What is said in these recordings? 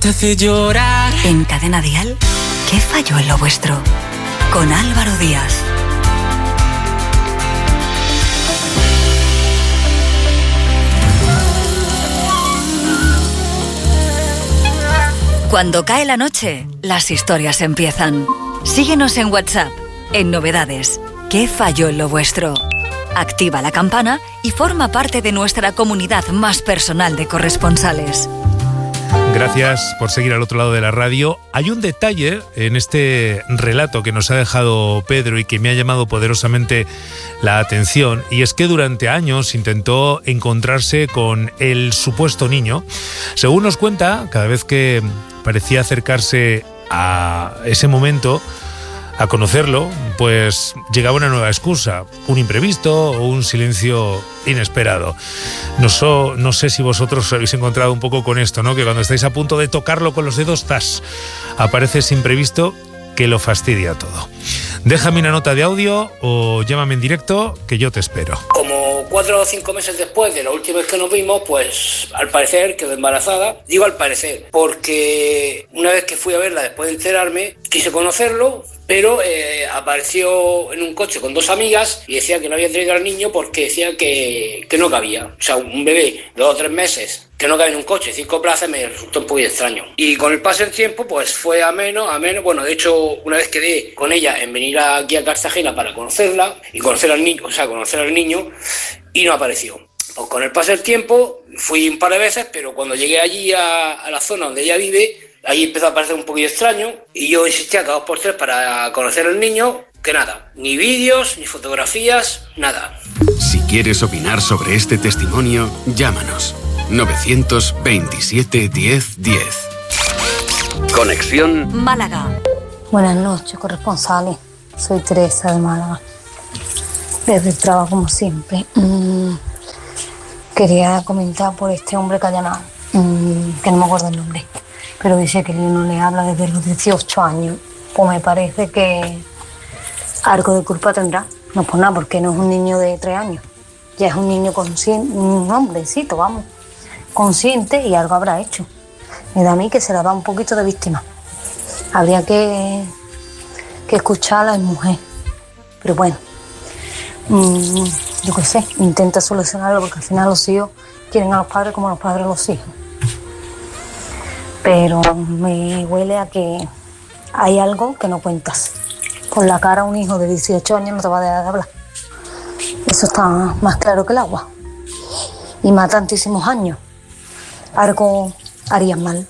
te hace llorar. En Cadena Dial, ¿qué falló en lo vuestro? Con Álvaro Díaz. Cuando cae la noche, las historias empiezan. Síguenos en WhatsApp, en Novedades. ¿Qué falló en lo vuestro? Activa la campana y forma parte de nuestra comunidad más personal de corresponsales. Gracias por seguir al otro lado de la radio. Hay un detalle en este relato que nos ha dejado Pedro y que me ha llamado poderosamente la atención, y es que durante años intentó encontrarse con el supuesto niño. Según nos cuenta, cada vez que parecía acercarse a ese momento, a conocerlo, pues llegaba una nueva excusa, un imprevisto o un silencio inesperado. No sé si vosotros os habéis encontrado un poco con esto, ¿no? Que cuando estáis a punto de tocarlo con los dedos, ¡tas!, aparece ese imprevisto que lo fastidia todo. Déjame una nota de audio o llámame en directo, que yo te espero. Como 4 o 5 meses después de la última vez que nos vimos, pues al parecer quedó embarazada. Digo al parecer, porque una vez que fui a verla después de enterarme, quise conocerlo, pero apareció en un coche con 2 amigas y decía que no había traído al niño porque decía que no cabía. O sea, un bebé de 2 o 3 meses que no cabe en un coche, 5 plazas, me resultó un poco extraño. Y con el paso del tiempo, pues fue a menos. Bueno, de hecho, una vez quedé con ella en venir aquí a Cartagena para conocerla y conocer al niño, y no apareció. Pues con el paso del tiempo, fui un par de veces, pero cuando llegué allí a la zona donde ella vive, ahí empezó a parecer un poquito extraño, y yo insistía cada 2 por 3 para conocer al niño, que nada, ni vídeos, ni fotografías, nada. Si quieres opinar sobre este testimonio, llámanos. 927 10 10. Conexión Málaga. Buenas noches, corresponsales. Soy Teresa de Málaga. Desde el trabajo, como siempre. Quería comentar por este hombre callanado, que no me acuerdo el nombre, pero dice que no le habla desde los 18 años. Pues me parece que algo de culpa tendrá. No por nada, porque no es un niño de 3 años. Ya es un niño consciente, un hombrecito, vamos, consciente, y algo habrá hecho. Me da a mí que se le da un poquito de víctima. Habría que escuchar a la mujer. Pero bueno, yo qué sé, intenta solucionarlo, porque al final los hijos quieren a los padres como los padres a los hijos. Pero me huele a que hay algo que no cuentas. Con la cara, un hijo de 18 años no te va a dejar de hablar. Eso está más claro que el agua. Y más tantísimos años. Algo harías mal.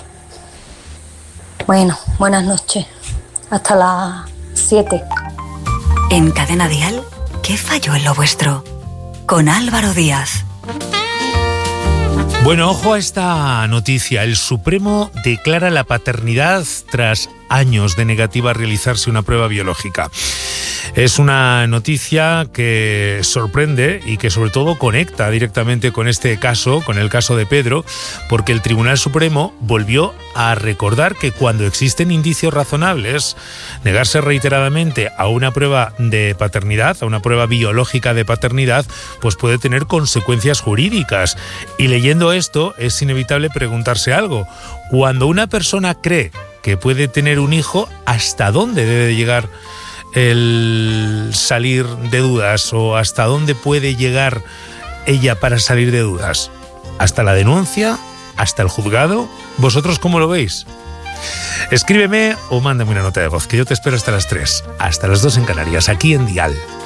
Bueno, buenas noches. Hasta las 7. En Cadena Dial, ¿qué falló en lo vuestro? Con Álvaro Díaz. Bueno, ojo a esta noticia. El Supremo declara la paternidad tras años de negativa a realizarse una prueba biológica. Es una noticia que sorprende y que sobre todo conecta directamente con este caso, con el caso de Pedro, porque el Tribunal Supremo volvió a recordar que cuando existen indicios razonables, negarse reiteradamente a una prueba de paternidad, a una prueba biológica de paternidad, pues puede tener consecuencias jurídicas. Y leyendo esto es inevitable preguntarse algo. Cuando una persona cree que puede tener un hijo, ¿hasta dónde debe llegar el salir de dudas, o hasta dónde puede llegar ella para salir de dudas? ¿Hasta la denuncia? ¿Hasta el juzgado? ¿Vosotros cómo lo veis? Escríbeme o mándame una nota de voz, que yo te espero hasta las 3, hasta las 2 en Canarias, aquí en Dial.